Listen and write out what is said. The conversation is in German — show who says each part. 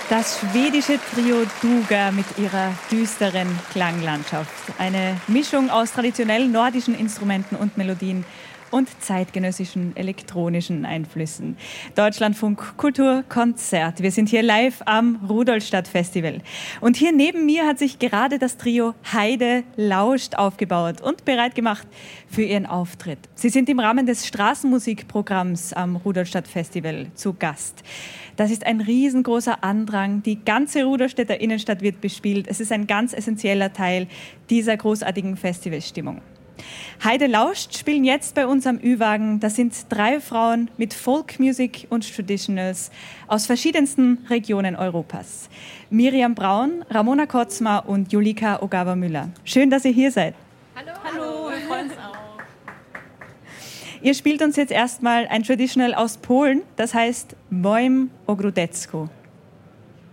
Speaker 1: Das schwedische Trio Duga mit ihrer düsteren Klanglandschaft. Eine Mischung aus traditionellen nordischen Instrumenten und Melodien und zeitgenössischen elektronischen Einflüssen. Deutschlandfunk Kulturkonzert. Wir sind hier live am Rudolstadt-Festival. Und hier neben mir hat sich gerade das Trio Heide lauscht aufgebaut und bereit gemacht für ihren Auftritt. Sie sind im Rahmen des Straßenmusikprogramms am Rudolstadt-Festival zu Gast. Das ist ein riesengroßer Andrang. Die ganze Rudolstädter Innenstadt wird bespielt. Es ist ein ganz essentieller Teil dieser großartigen Festivalstimmung. Heide lauscht spielen jetzt bei uns am Ü-Wagen. Das sind 3 Frauen mit Folkmusik und Traditionals aus verschiedensten Regionen Europas. Miriam Braun, Ramona Kotzma und Julika Ogawa-Müller. Schön, dass ihr hier seid.
Speaker 2: Hallo. Hallo, wir freuen uns auch.
Speaker 1: Ihr spielt uns jetzt erstmal ein Traditional aus Polen, das heißt Moim Ogródecko.